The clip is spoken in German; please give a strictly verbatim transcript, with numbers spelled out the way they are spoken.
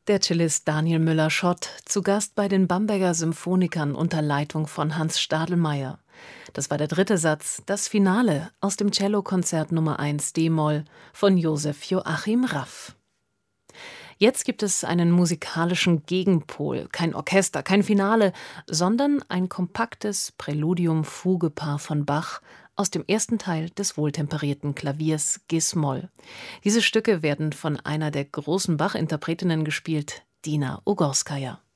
Der Cellist Daniel Müller-Schott, zu Gast bei den Bamberger Symphonikern unter Leitung von Hans Stadelmeier. Das war der dritte Satz, das Finale aus dem Cellokonzert Nummer eins d-Moll von Josef Joachim Raff. Jetzt gibt es einen musikalischen Gegenpol, kein Orchester, kein Finale, sondern ein kompaktes Präludium-Fuge-Paar von Bach aus dem ersten Teil des wohltemperierten Klaviers Gis-Moll. Diese Stücke werden von einer der großen Bach-Interpretinnen gespielt, Dina Ugorskaja.